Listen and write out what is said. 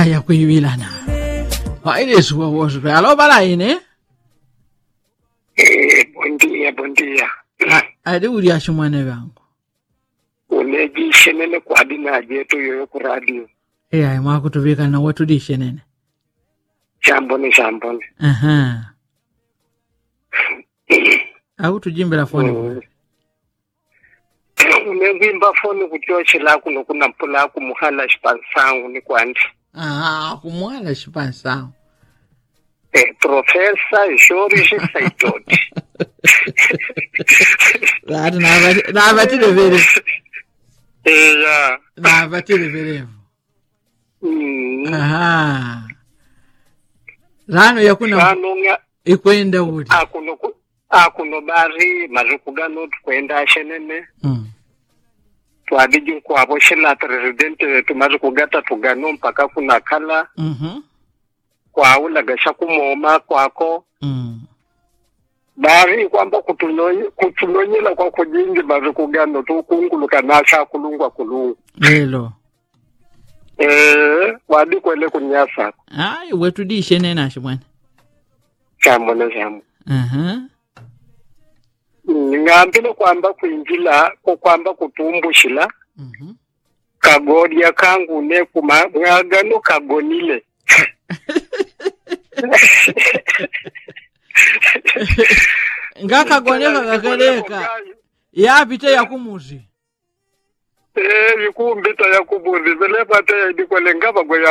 ya kuibilana ile suwa wosu alo bala ine Buen día. ade uri ashumane bangu Uneji shenene kwa dina jetu yoyo ku radio. ai mwakutubika na watu dishenene Shambone. aha au tujimbira foni Unengimba foni kutyoche la kuno kuna mpula ku muhala shipansangu ni kwandi. Kumwala shipansa Professor Shorishi Saitoti. na batile vere Yeah. na batile vere aha rano yakuna ikwenda uri akuno bari mazikugano tukwenda shenene twadiji kwabo shela president tumaze kugata tugano mpaka kuna kala kwa ulagasha kumoma kwako bari kwamba kutulonyela kwa kujingi maze kugano tukunguluka nasha kulungwa lelo wadi kwele kunyasa ai wetu dishenene ashimwana chambo ngambile kwamba kuinjila ko kwamba kutumbushila kagodia kangu ne kumagano kagonile ngakagoneka kakeleka yapite yakumuzi vikumbita yakumuzi vele pate ndikwele ngaba